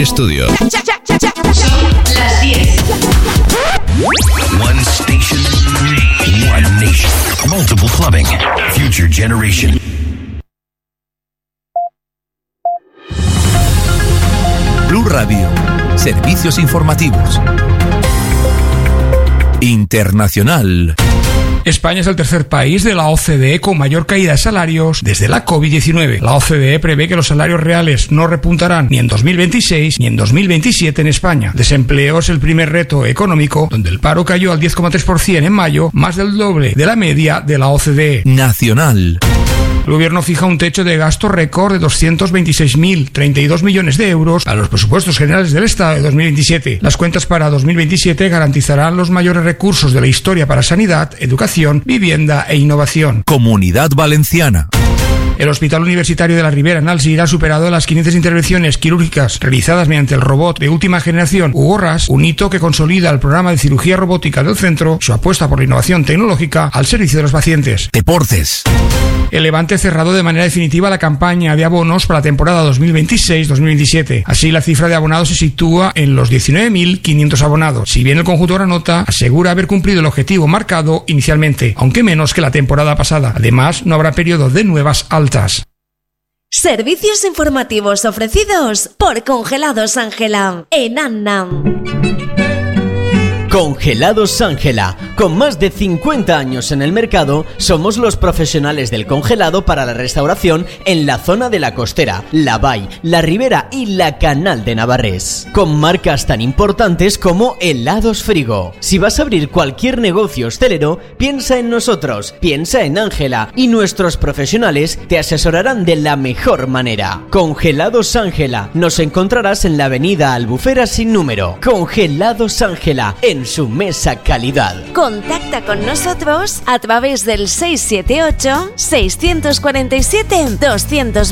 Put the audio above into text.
estudio. Son las 10. One station, one nation. Multiple clubbing. Future generation. Blue Radio. Servicios informativos. Internacional. España es el tercer país de la OCDE con mayor caída de salarios desde la COVID-19. La OCDE prevé que los salarios reales no repuntarán ni en 2026 ni en 2027 en España. Desempleo es el primer reto económico, donde el paro cayó al 10,3% en mayo, más del doble de la media de la OCDE. Nacional. El gobierno fija un techo de gasto récord de 226.032 millones de euros a los presupuestos generales del Estado de 2027. Las cuentas para 2027 garantizarán los mayores recursos de la historia para sanidad, educación, vivienda e innovación. Comunidad Valenciana. El Hospital Universitario de la Ribera en Alzira ha superado las 500 intervenciones quirúrgicas realizadas mediante el robot de última generación Hugo Ras, un hito que consolida el programa de cirugía robótica del centro, su apuesta por la innovación tecnológica al servicio de los pacientes. Deportes. El Levante cerrado de manera definitiva la campaña de abonos para la temporada 2026-2027. Así, la cifra de abonados se sitúa en los 19.500 abonados. Si bien el conjunto granota asegura haber cumplido el objetivo marcado inicialmente, aunque menos que la temporada pasada. Además, no habrá periodo de nuevas altas. Servicios informativos ofrecidos por Congelados Ángela en Annam. Congelados Ángela. Con más de 50 años en el mercado, somos los profesionales del congelado para la restauración en la zona de la Costera, la Vall, la Ribera y la Canal de Navarrés. Con marcas tan importantes como Helados Frigo. Si vas a abrir cualquier negocio hostelero, piensa en nosotros, piensa en Ángela y nuestros profesionales te asesorarán de la mejor manera. Congelados Ángela. Nos encontrarás en la avenida Albufera sin número. Congelados Ángela, en su mesa calidad. Contacta con nosotros a través del 678 647 200.